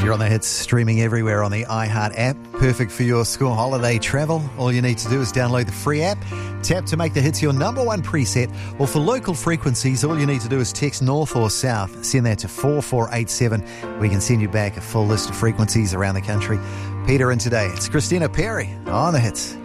You're on the hits, streaming everywhere on the iHeart app. Perfect for your school holiday travel. All you need to do is download the free app, tap to make the hits your number one preset, or for local frequencies, all you need to do is text north or south. Send that to 4487. We can send you back a full list of frequencies around the country. Peter in today. It's Christina Perry on the hits.